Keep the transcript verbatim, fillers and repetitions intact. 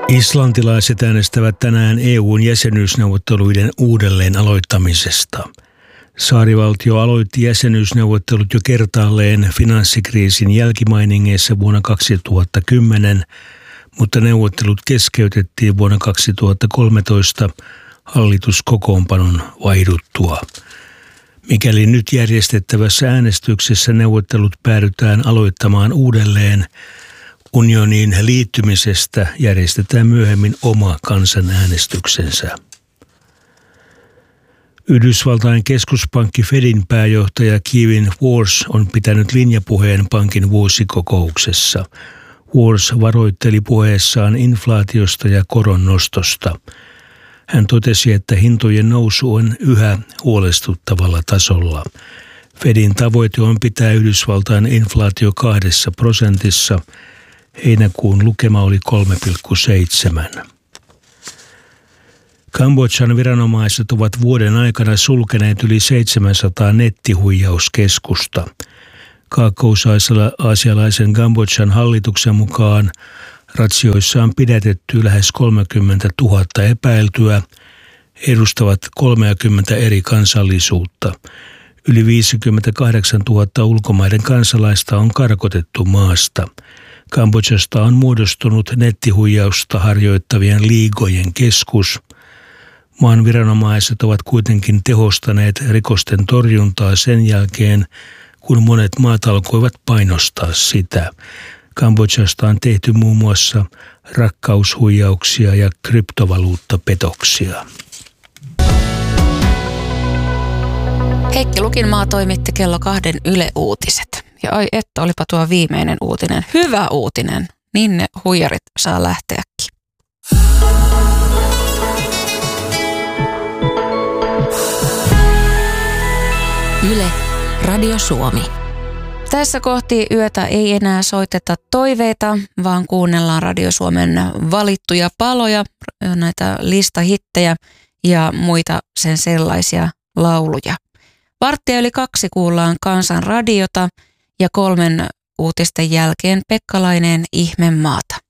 Islantilaiset äänestävät tänään E U:n jäsenyysneuvotteluiden uudelleen aloittamisesta. Saarivaltio aloitti jäsenyysneuvottelut jo kertaalleen finanssikriisin jälkimainingeissa vuonna kaksituhattakymmenen, mutta neuvottelut keskeytettiin vuonna kaksituhattakolmetoista hallituskokoonpanon vaihduttua. Mikäli nyt järjestettävässä äänestyksessä neuvottelut päädytään aloittamaan uudelleen, unioniin liittymisestä järjestetään myöhemmin oma kansanäänestyksensä. Yhdysvaltain keskuspankki Fedin pääjohtaja Kevin Warsh on pitänyt linjapuheen pankin vuosikokouksessa. Warsh varoitteli puheessaan inflaatiosta ja koron nostosta. Hän totesi, että hintojen nousu on yhä huolestuttavalla tasolla. Fedin tavoite on pitää Yhdysvaltain inflaatio kahdessa prosentissa. Heinäkuun lukema oli kolme pilkku seitsemän. Kambodžan viranomaiset ovat vuoden aikana sulkeneet yli seitsemänsataa nettihuijauskeskusta. Kaakkois-aasialaisen Kambodžan hallituksen mukaan ratsioissa on pidätetty lähes kolmekymmentätuhatta epäiltyä, edustavat kolmekymmentä eri kansallisuutta. Yli viisikymmentäkahdeksantuhatta ulkomaiden kansalaista on karkotettu maasta. Kambodžasta on muodostunut nettihuijausta harjoittavien liigojen keskus. Maan viranomaiset ovat kuitenkin tehostaneet rikosten torjuntaa sen jälkeen, kun monet maat alkoivat painostaa sitä. Kambodžasta on tehty muun muassa rakkaushuijauksia ja kryptovaluuttapetoksia. Heikki Lukinmaa toimitti kello kahden Yle Uutiset. Ja ai että, olipa tuo viimeinen uutinen. Hyvä uutinen. Niin ne huijarit saa lähteäkin. Yle, Radio Suomi. Tässä kohti yötä ei enää soiteta toiveita, vaan kuunnellaan Radio Suomen valittuja paloja, näitä listahittejä ja muita sen sellaisia lauluja. Varttia yli kaksi kuullaan Kansan radiota ja kolmen uutisten jälkeen Pekka Laineen Ihme maata.